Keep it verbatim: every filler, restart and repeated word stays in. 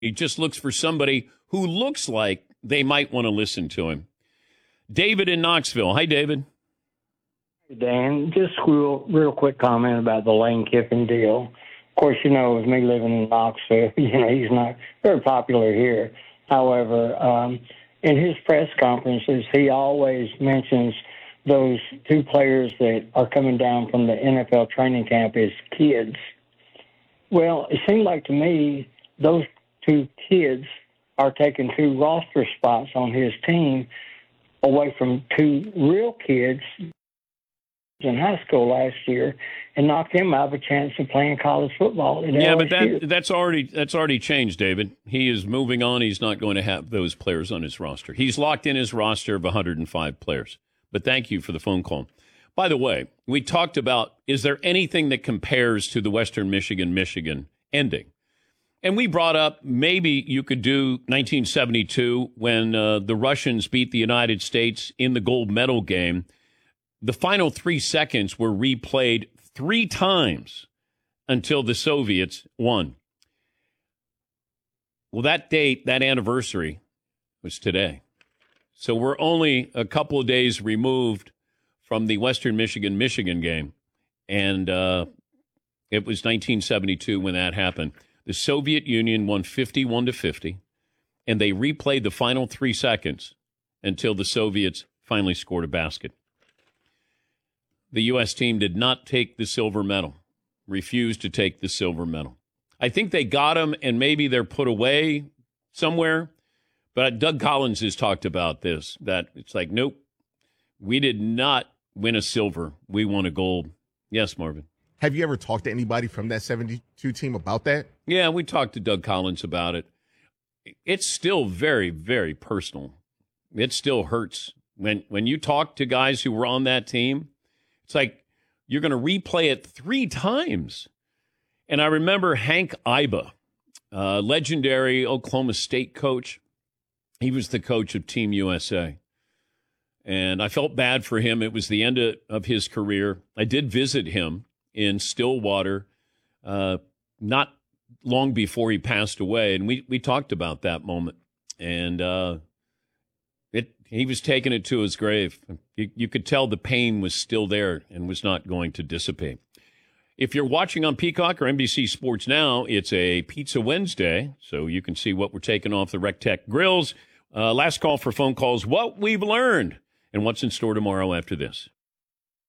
He just looks for somebody who looks like they might want to listen to him. David in Knoxville. Hi, David. Hey, Dan, just real, real quick comment about the Lane Kiffin deal. Of course, you know, with me living in Knoxville, you know, he's not very popular here. However, um, in his press conferences, he always mentions those two players that are coming down from the N F L training camp as kids. Well, it seemed like to me those two kids are taking two roster spots on his team away from two real kids in high school last year and knocked them out of a chance of playing college football. Yeah, L S U. But that that's already that's already changed, David. He is moving on. He's not going to have those players on his roster. He's locked in his roster of one hundred five players. But thank you for the phone call. By the way, we talked about, is there anything that compares to the Western Michigan-Michigan ending? And we brought up maybe you could do nineteen seventy-two when uh, the Russians beat the United States in the gold medal game. The final three seconds were replayed three times until the Soviets won. Well, that date, that anniversary was today. So we're only a couple of days removed from the Western Michigan-Michigan game. And uh, it was nineteen seventy-two when that happened. The Soviet Union won fifty-one to fifty, and they replayed the final three seconds until the Soviets finally scored a basket. The U S team did not take the silver medal, refused to take the silver medal. I think they got them, and maybe they're put away somewhere. But Doug Collins has talked about this, that it's like, nope, we did not win a silver. We won a gold. Yes, Marvin. Have you ever talked to anybody from that seventy-two team about that? Yeah, we talked to Doug Collins about it. It's still very, very personal. It still hurts. When when you talk to guys who were on that team, it's like you're going to replay it three times. And I remember Hank Iba, uh, legendary Oklahoma State coach. He was the coach of Team U S A. And I felt bad for him. It was the end of, of his career. I did visit him in Stillwater uh, not long before he passed away. And we, we talked about that moment. And uh, it he was taking it to his grave. You, you could tell the pain was still there and was not going to dissipate. If you're watching on Peacock or N B C Sports Now, it's a Pizza Wednesday, so you can see what we're taking off the RecTech grills. Uh, last call for phone calls, what we've learned, and what's in store tomorrow after this.